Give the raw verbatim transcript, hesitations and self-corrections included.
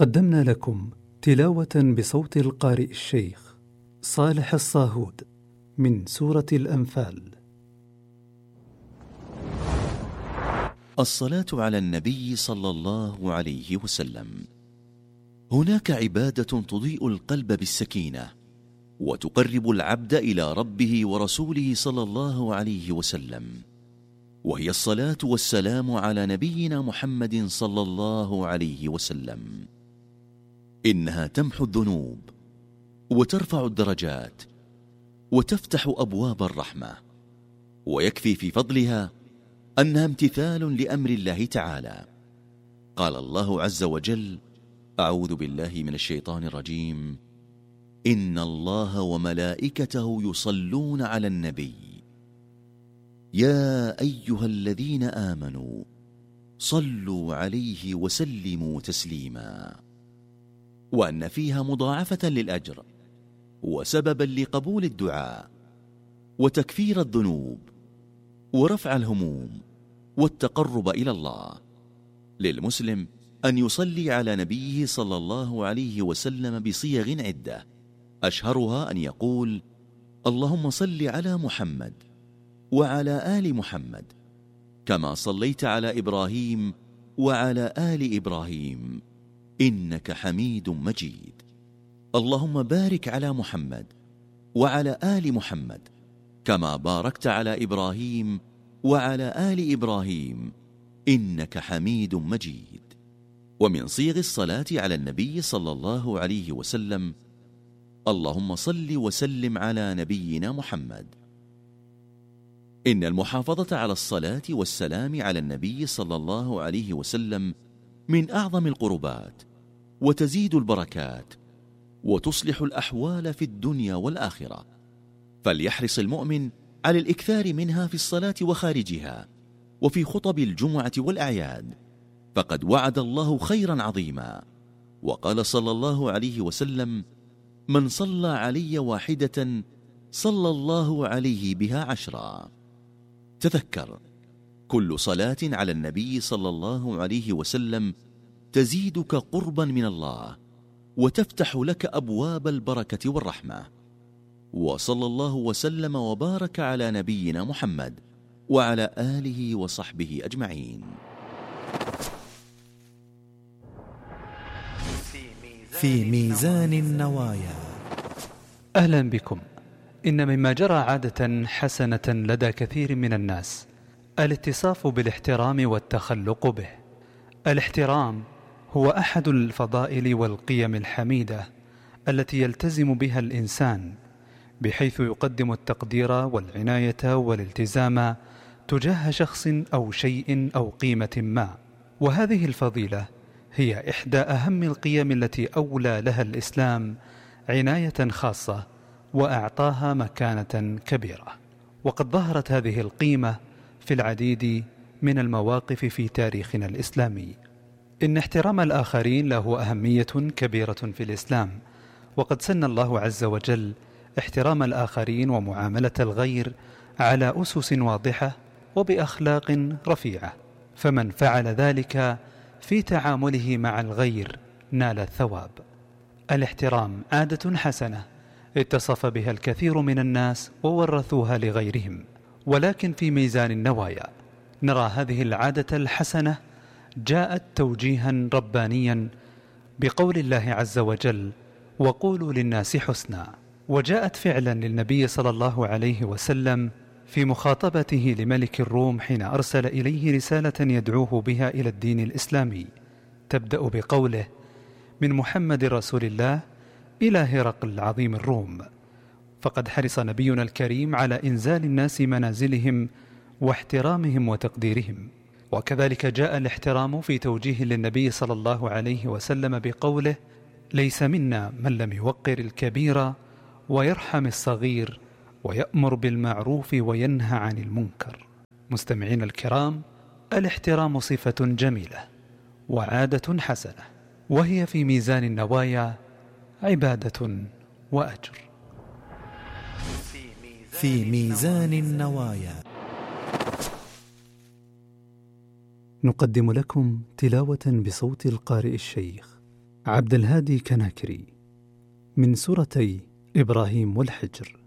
قدمنا لكم تلاوة بصوت القارئ الشيخ صالح الصاهود من سورة الأنفال. الصلاة على النبي صلى الله عليه وسلم. هناك عبادة تضيء القلب بالسكينة وتقرب العبد إلى ربه ورسوله صلى الله عليه وسلم، وهي الصلاة والسلام على نبينا محمد صلى الله عليه وسلم. إنها تمحو الذنوب وترفع الدرجات وتفتح أبواب الرحمة، ويكفي في فضلها أنها امتثال لأمر الله تعالى. قال الله عز وجل: أعوذ بالله من الشيطان الرجيم: إن الله وملائكته يصلون على النبي يا أيها الذين آمنوا صلوا عليه وسلموا تسليما. وأن فيها مضاعفة للأجر وسببا لقبول الدعاء وتكفير الذنوب ورفع الهموم والتقرب إلى الله. للمسلم أن يصلي على نبيه صلى الله عليه وسلم بصيغ عدة، أشهرها أن يقول: اللهم صل على محمد وعلى آل محمد كما صليت على إبراهيم وعلى آل إبراهيم إنك حميد مجيد. اللهم بارك على محمد وعلى آل محمد كما باركت على إبراهيم وعلى آل إبراهيم إنك حميد مجيد. ومن صيغ الصلاة على النبي صلى الله عليه وسلم: اللهم صل وسلم على نبينا محمد. إن المحافظة على الصلاة والسلام على النبي صلى الله عليه وسلم من أعظم القربات، وتزيد البركات وتصلح الأحوال في الدنيا والآخرة، فليحرص المؤمن على الإكثار منها في الصلاة وخارجها وفي خطب الجمعة والأعياد، فقد وعد الله خيرا عظيما. وقال صلى الله عليه وسلم: من صلى علي واحدة صلى الله عليه بها عشرا. تذكر، كل صلاة على النبي صلى الله عليه وسلم تزيدك قربا من الله وتفتح لك أبواب البركة والرحمة. وصلى الله وسلم وبارك على نبينا محمد وعلى آله وصحبه أجمعين. في ميزان النوايا. أهلا بكم. إن مما جرى عادة حسنة لدى كثير من الناس الاتصاف بالاحترام والتخلق به. الاحترام هو أحد الفضائل والقيم الحميدة التي يلتزم بها الإنسان، بحيث يقدم التقدير والعناية والالتزام تجاه شخص أو شيء أو قيمة ما. وهذه الفضيلة هي إحدى أهم القيم التي أولى لها الإسلام عناية خاصة وأعطاها مكانة كبيرة. وقد ظهرت هذه القيمة في العديد من المواقف في تاريخنا الإسلامي. إن احترام الآخرين له أهمية كبيرة في الإسلام، وقد سن الله عز وجل احترام الآخرين ومعاملة الغير على أسس واضحة وبأخلاق رفيعة، فمن فعل ذلك في تعامله مع الغير نال الثواب. الاحترام عادة حسنة اتصف بها الكثير من الناس وورثوها لغيرهم، ولكن في ميزان النوايا نرى هذه العادة الحسنة جاءت توجيها ربانيا بقول الله عز وجل: وقولوا للناس حسنا. وجاءت فعلا للنبي صلى الله عليه وسلم في مخاطبته لملك الروم حين أرسل إليه رسالة يدعوه بها إلى الدين الإسلامي، تبدأ بقوله: من محمد رسول الله إلى هرقل عظيم الروم. فقد حرص نبينا الكريم على إنزال الناس منازلهم واحترامهم وتقديرهم. وكذلك جاء الاحترام في توجيه للنبي صلى الله عليه وسلم بقوله: ليس منا من لم يوقر الكبير ويرحم الصغير ويأمر بالمعروف وينهى عن المنكر. مستمعين الكرام، الاحترام صفة جميلة وعادة حسنة، وهي في ميزان النوايا عبادة وأجر. في ميزان النوايا. نقدم لكم تلاوة بصوت القارئ الشيخ عبد الهادي كناكري، من سورتي إبراهيم والحجر.